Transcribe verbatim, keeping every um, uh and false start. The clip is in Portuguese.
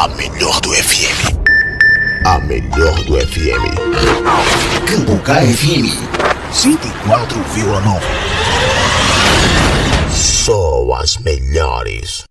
A melhor do F M. A melhor do F M. Cambucá F M cento e quatro vírgula nove. Só as melhores.